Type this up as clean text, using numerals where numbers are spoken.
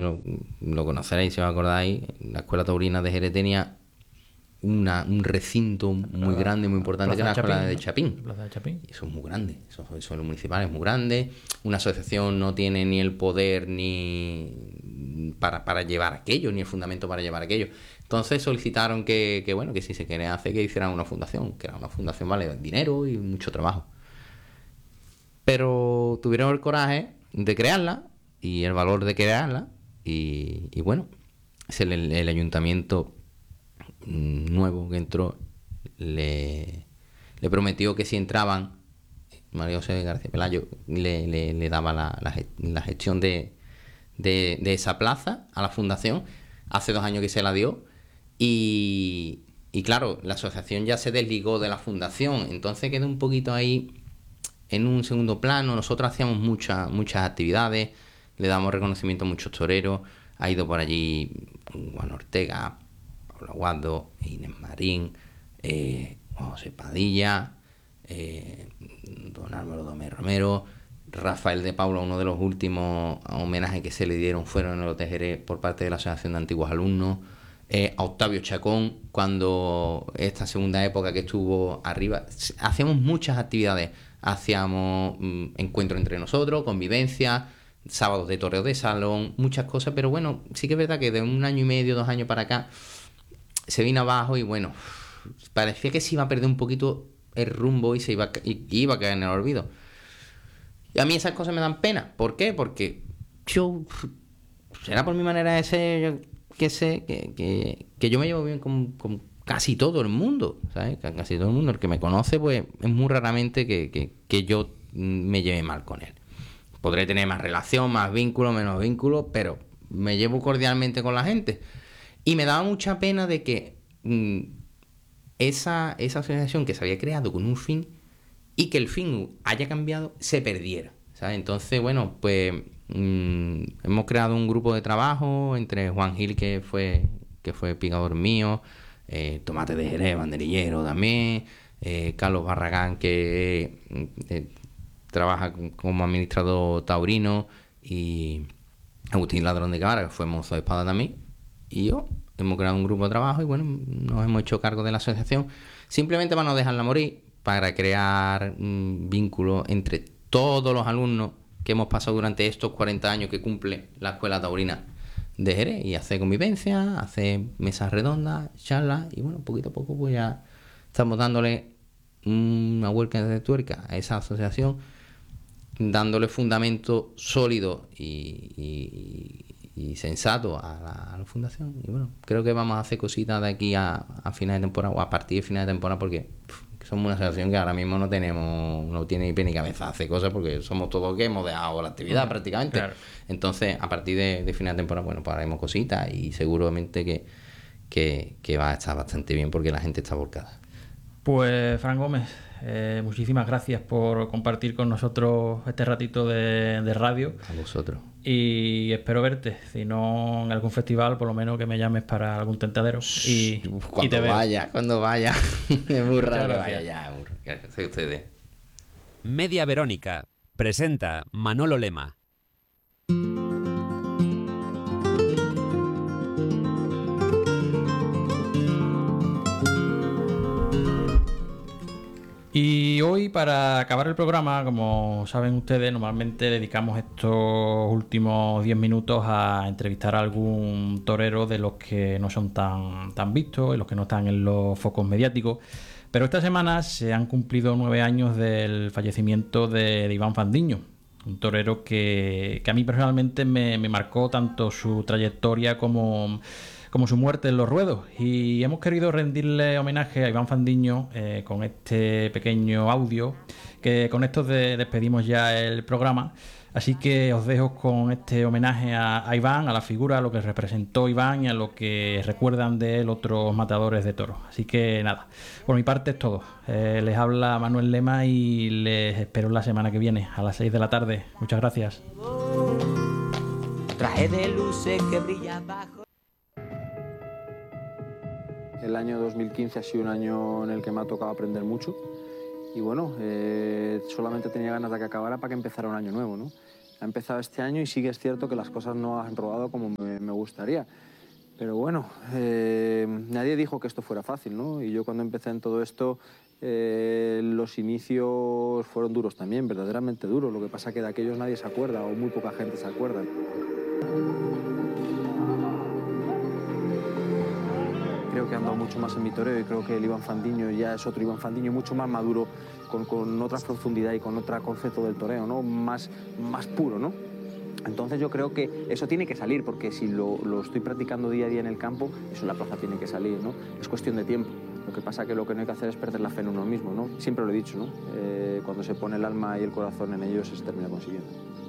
lo conoceréis, si os acordáis, la Escuela Taurina de Jerez tenía un recinto muy grande, muy importante, que era la Escuela de Chapín. Plaza de Chapín. Eso es muy grande, eso es municipal, es muy grande. Una asociación no tiene ni el poder ni para llevar aquello, ni el fundamento para llevar aquello. Entonces solicitaron que si se quería hacer, que hicieran una fundación, que era una fundación, vale, dinero y mucho trabajo. Pero tuvieron el coraje de crearla y el valor de crearla y bueno, es el ayuntamiento nuevo que entró le prometió que si entraban, María José García Pelayo le daba la gestión de esa plaza a la fundación. Hace 2 años que se la dio y claro, la asociación ya se desligó de la fundación, entonces quedó un poquito ahí en un segundo plano. Nosotros hacíamos muchas actividades, le damos reconocimiento a muchos toreros. Ha ido por allí Juan Ortega, Pablo Aguado, Inés Marín, José Padilla, don Álvaro Domé Romero, Rafael de Paula. Uno de los últimos homenajes que se le dieron fueron en el Hotel Jerez por parte de la Asociación de Antiguos Alumnos. A Octavio Chacón, cuando esta segunda época que estuvo arriba, hacíamos muchas actividades, hacíamos encuentros entre nosotros, convivencia, sábados de toreo de salón, muchas cosas, pero bueno, sí que es verdad que de 1 año y medio, 2 años para acá, se vino abajo y bueno, parecía que se iba a perder un poquito el rumbo y iba a caer en el olvido. Y a mí esas cosas me dan pena. ¿Por qué? Porque yo, será por mi manera de ser, yo que sé, que yo me llevo bien con casi todo el mundo, ¿sabes? Casi todo el mundo. El que me conoce, pues es muy raramente que yo me lleve mal con él. Podré tener más relación, más vínculo, menos vínculo, pero me llevo cordialmente con la gente. Y me daba mucha pena de que esa asociación que se había creado con un fin y que el fin haya cambiado, se perdiera, ¿sabes? Entonces, bueno, pues hemos creado un grupo de trabajo entre Juan Gil, que fue picador mío, Tomate de Jerez, banderillero también, Carlos Barragán, que trabaja como administrador taurino, y Agustín Ladrón de Cabara, que fue mozo de espada también, y yo. Hemos creado un grupo de trabajo y bueno, nos hemos hecho cargo de la asociación, simplemente para no dejarla morir, para crear vínculos entre todos los alumnos que hemos pasado durante estos 40 años que cumple la Escuela Taurina de Jerez, y hacer convivencia, hacer mesas redondas, charlas, y bueno, poquito a poco pues ya estamos dándole una vuelta de tuerca a esa asociación, dándole fundamento sólido y sensato a la fundación. Y bueno, creo que vamos a hacer cositas de aquí a final de temporada, o a partir de final de temporada, porque somos una asociación que ahora mismo no tiene ni pie ni cabeza, hace cosas porque somos todos que hemos dejado la actividad prácticamente. Claro. Entonces, a partir de final de temporada, bueno, pues haremos cositas y seguramente que va a estar bastante bien porque la gente está volcada. Pues Fran Gómez, muchísimas gracias por compartir con nosotros este ratito de radio. A vosotros. Y espero verte, si no en algún festival, por lo menos que me llames para algún tentadero. Cuando te vaya. Es muy raro que vaya ya. Gracias a ustedes. Media Verónica presenta Manolo Lema. Y hoy, para acabar el programa, como saben ustedes, normalmente dedicamos estos últimos 10 minutos a entrevistar a algún torero de los que no son tan vistos y los que no están en los focos mediáticos. Pero esta semana se han cumplido 9 años del fallecimiento de Iván Fandiño, un torero que a mí personalmente me marcó tanto su trayectoria como su muerte en los ruedos, y hemos querido rendirle homenaje a Iván Fandiño con este pequeño audio, que con esto despedimos ya el programa. Así que os dejo con este homenaje a Iván, a la figura, a lo que representó Iván y a lo que recuerdan de él otros matadores de toros. Así que nada, por mi parte es todo. Les habla Manuel Lema y les espero la semana que viene a las 6 de la tarde. Muchas gracias. Traje de luces que brilla bajo. El año 2015 ha sido un año en el que me ha tocado aprender mucho y bueno, solamente tenía ganas de que acabara para que empezara un año nuevo, ¿no? Ha empezado este año y sí que es cierto que las cosas no han rodado como me gustaría. Pero bueno, nadie dijo que esto fuera fácil, ¿no? Y yo cuando empecé en todo esto, los inicios fueron duros también, verdaderamente duros. Lo que pasa es que de aquellos nadie se acuerda o muy poca gente se acuerda. Creo que he andado mucho más en mi toreo y creo que el Iván Fandiño ya es otro Iván Fandiño mucho más maduro, con otra profundidad y con otro concepto del toreo, ¿no? Más puro, ¿no? Entonces yo creo que eso tiene que salir, porque si lo estoy practicando día a día en el campo, eso en la plaza tiene que salir, ¿no? Es cuestión de tiempo. Lo que pasa es que lo que no hay que hacer es perder la fe en uno mismo, ¿no? Siempre lo he dicho, ¿no? Cuando se pone el alma y el corazón en ello, se termina consiguiendo.